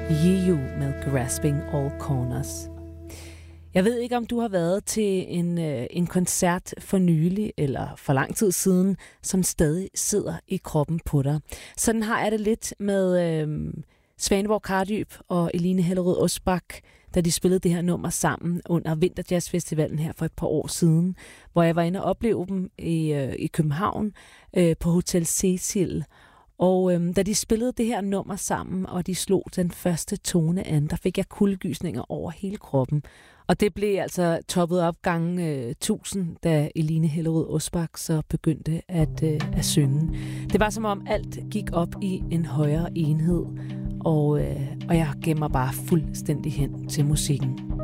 Yiu med Grasping All Corners. Jeg ved ikke, om du har været til en koncert for nylig eller for lang tid siden, som stadig sidder i kroppen på dig. Sådan har jeg det lidt med Svaneborg Kardyb og Eline Hellerød Osbak, da de spillede det her nummer sammen under Vinterjazzfestivalen her for et par år siden, hvor jeg var inde og opleve dem i København på Hotel Cecil. Og da de spillede det her nummer sammen, og de slog den første tone an, der fik jeg kuldegysninger over hele kroppen. Og det blev altså toppet op gange 1000, da Eline Hellerød Osbak så begyndte at synge. Det var som om alt gik op i en højere enhed, og jeg gemmer bare fuldstændig hen til musikken.